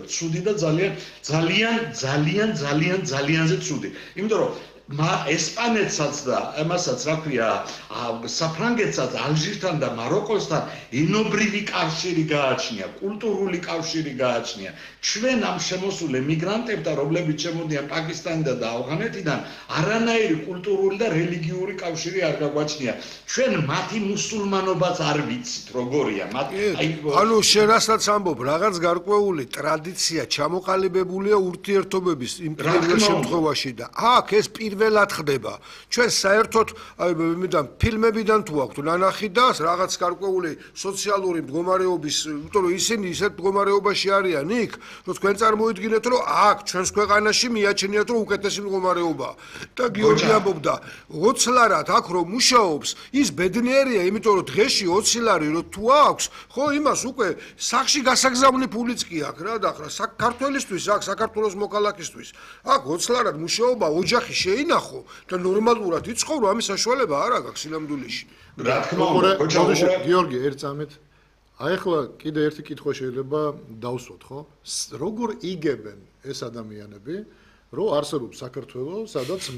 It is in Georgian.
ცუდი და ძალიანზე ცუდი. იმიტომ რომ ესპანეთსაც და ამასაც რა ქვია საფრანგეთსაც ალჟირთან და მაროკოსთან ენობრივი კავშირი გააჩნია, კულტურული კავშირი გააჩნია. ჩვენ ამ შემოსულ ემიგრანტებთან, რომლებიც შემოდიან პაკისტანიდან და ავღანეთიდან, არანაირი კულტურული და რელიგიური კავშირი არ გაგვაჩნია. ჩვენ მათი მუსულმანობაც არ ვიცით, როგორია. ანუ შენ რასაც ამბობ, რაღაც გარკვეული ტრადიცია ჩამოყალიბებულია ურთიერთობების იმ შემთხვევაში და აქ ეს პირველად ხდება. ჩვენ საერთოდ ფილმებიდან თუ აქვთ ნანახი და რაღაც გარკვეული სოციალური მდგომარეობის, იმიტომ რომ ისინი ისეთ მდგომარეობაში არიან იქ, რომ თქვენ წარმოიდგინეთ, რომ აქ ჩვენს ქვეყანაში მიაჩნიათ, რომ უკეთესი მდგომარეობაა. და გიორგი ამბობდა, 20 ლარად აქ რომ მუშაობს, ის ბედნიერია, იმიტომ რომ დღეში 20 ლარი რო თუ აქვს, ხო, იმას უკვე სახში გასაგზავნი ფულიც კი აქვს რა და ახლა საქართველოსთვის, აქ საქართველოს მოქალაქისთვის. აქ 20 ლარად მუშაობა ოჯახი შეინახო და ნორმალურად იცხოვრო, ამის საშუალება არ აქვს სინამდვილეში. რა თქმა უნდა, გიორგი, ერთ წამით. აი ახლა კიდე ერთი კითხვა შეიძლება დავსვათ, ხო? როგორ იგებენ ეს ადამიანები, რომ არსებობს საქართველო, სადაც